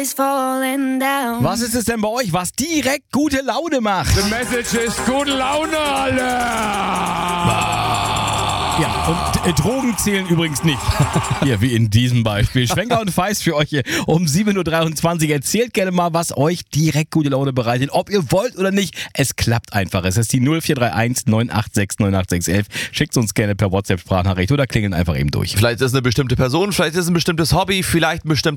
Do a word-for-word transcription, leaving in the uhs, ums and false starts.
is falling down. Was ist es denn bei euch, was direkt gute Laune macht? The message ist gute Laune, alle! Ja, und äh, Drogen zählen übrigens nicht. Hier, wie in diesem Beispiel. Schwenker und Feist für euch hier um sieben Uhr dreiundzwanzig. Erzählt gerne mal, was euch direkt gute Laune bereitet. Ob ihr wollt oder nicht, es klappt einfach. Es ist die null vier drei eins neun acht sechs neun acht sechs eins. Schickt uns gerne per WhatsApp-Sprachnachricht oder klingelt einfach eben durch. Vielleicht ist es eine bestimmte Person, vielleicht ist es ein bestimmtes Hobby, vielleicht ein bestimmter